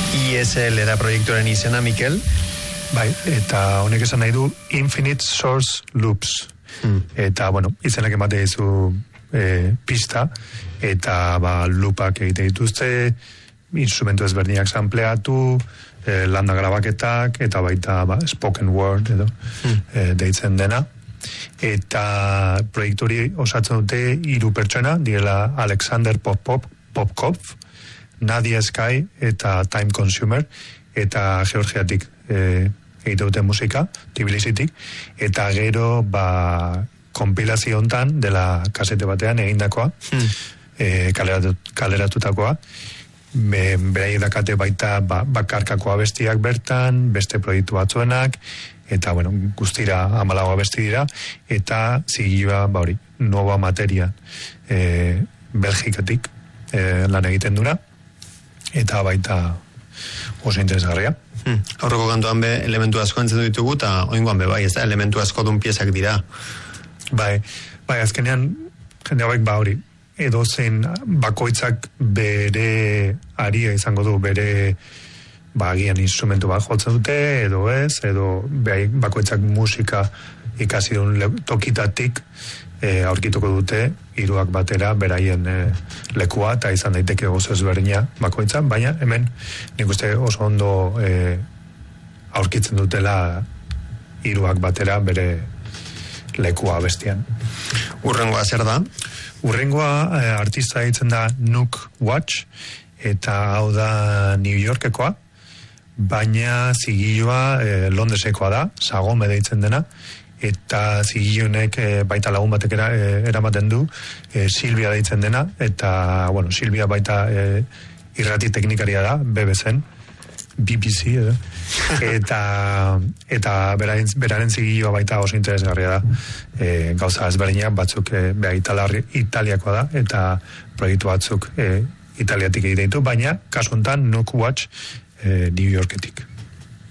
ISL da proiektuaren izena, Mikel? Bai, eta honek esan nahi du Infinite Source Loops. Eta, bueno, izenak emate dizu pista, eta loopak egite dituzte, instrumentu ezberdinak sampleatu, landa grabaketak, eta baita spoken word, edo, deitzen dena. Eta proiektori osatzen dute 3 pertsona, direla Alexander Popkov, Nadia Sky eta Time Consumer, eta Georgiatik egite dute musika, Tbilisitik, eta gero konpilazio hontan dela kasete batean egindakoa, kaleratutakoa, berai dakate baita bakarkakoa bestiak bertan, beste proiektu batzuenak, eta bueno, guztira 14 abesti dira, eta zigioa Nova Materia Belgikatik lan egiten dura, eta baita oso interesgarria. Aurreko kantuan elementu asko entzun ditugu, eta oingoan bai, ez da, elementu asko dun piezak dira. Bai, azkenean jende hauek edo zen bakoitzak bere aria izango du, bere agian instrumentu bat jotzen dute, edo ez, edo bakoitzak musika ikasi duen tokitatik aurkituko dute, 3 batera beraien lekua, eta izan daiteke oso ezberdina bakoitzan, baina hemen nik uste oso ondo aurkitzen dutela 3 batera bere lekua bestian. Urrengoa zer da? Urrengoa artista ditzen da Nook Watch, eta hau da New Yorkekoa, baina zigilloa Londesekoa da, Sagome deitzen dena, eta zigillonek baita lagun batek eramaten du, Silvia deitzen dena, eta, bueno, Silvia baita irrati teknikaria da, BBC, edo. eta beraren zigilloa baita oso interesgarria da, gauza ezberdinak batzuk italiakoa da, eta proiektu batzuk italiatik egiten ditu, baina kasu honetan Nook Watch New Yorketik.